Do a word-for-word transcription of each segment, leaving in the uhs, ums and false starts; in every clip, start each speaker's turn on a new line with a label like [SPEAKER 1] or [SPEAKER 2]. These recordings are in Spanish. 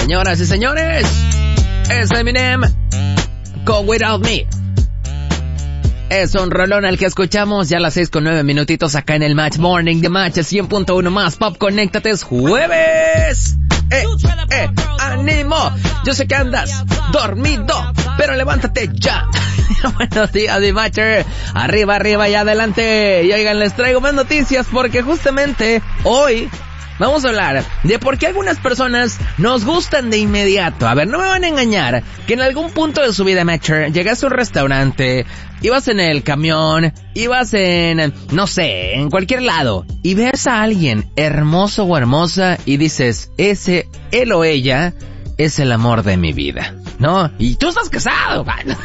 [SPEAKER 1] Señoras y señores, es Eminem con Without Me. Es un rolón al que escuchamos ya a las seis con nueve minutitos acá en el Match Morning de Match cien punto uno más Pop. Conéctate, es jueves. Eh, eh, ánimo. Yo sé que andas dormido, pero levántate ya. Buenos días, mi Matcher. Arriba, arriba y adelante. Y oigan, les traigo más noticias porque justamente hoy vamos a hablar de por qué algunas personas nos gustan de inmediato. A ver, no me van a engañar que en algún punto de su vida, Matcher, llegaste a un restaurante, ibas en el camión, ibas en, no sé, en cualquier lado, y ves a alguien hermoso o hermosa y dices, ese, él o ella, es el amor de mi vida, ¿no? Y tú estás casado, man.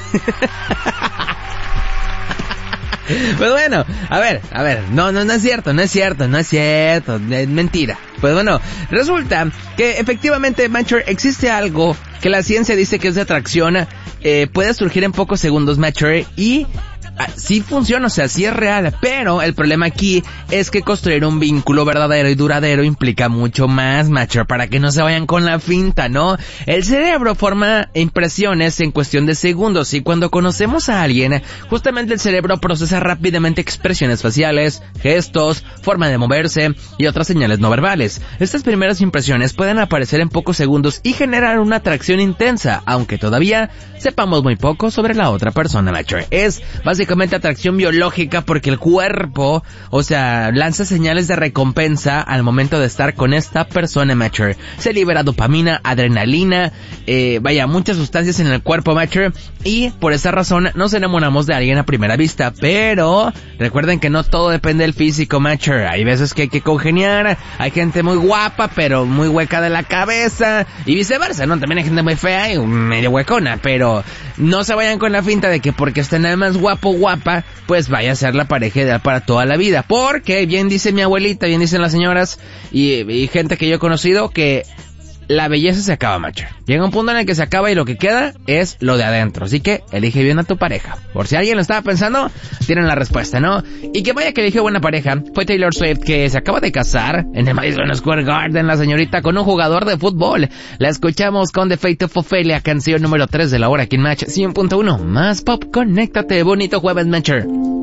[SPEAKER 1] Pues bueno, a ver, a ver, no, no, no es cierto, no es cierto, no es cierto, es mentira. Pues bueno, resulta que efectivamente, Matcher, existe algo que la ciencia dice que es de atracción, eh, puede surgir en pocos segundos, Matcher, y ah, sí funciona, o sea, sí es real, pero el problema aquí es que construir un vínculo verdadero y duradero implica mucho más, Matcher, para que no se vayan con la finta, ¿no? El cerebro forma impresiones en cuestión de segundos y cuando conocemos a alguien, justamente el cerebro procesa rápidamente expresiones faciales, gestos, forma de moverse y otras señales no verbales. Estas primeras impresiones pueden aparecer en pocos segundos y generar una atracción intensa, aunque todavía sepamos muy poco sobre la otra persona, Matcher. Es básicamente atracción biológica porque el cuerpo, o sea, lanza señales de recompensa al momento de estar con esta persona, Matcher. Se libera dopamina, adrenalina, eh, vaya, muchas sustancias en el cuerpo, Matcher, y por esa razón nos enamoramos de alguien a primera vista, pero recuerden que no todo depende del físico, Matcher. Hay veces que hay que congeniar, hay gente muy guapa, pero muy hueca de la cabeza, y viceversa, ¿no? También hay gente muy fea y medio huecona, pero no se vayan con la finta de que porque está nada más guapo guapa, pues vaya a ser la pareja ideal para toda la vida, porque bien dice mi abuelita, bien dicen las señoras y, y gente que yo he conocido que la belleza se acaba, Matcher. Llega un punto en el que se acaba y lo que queda es lo de adentro. Así que elige bien a tu pareja. Por si alguien lo estaba pensando, tienen la respuesta, ¿no? Y que vaya que eligió buena pareja fue Taylor Swift, que se acaba de casar en el Madison Square Garden, la señorita, con un jugador de fútbol. La escuchamos con The Fate of Ophelia, canción número tres de la hora aquí en Match cien punto uno más Pop. Conéctate, bonito jueves, Matcher.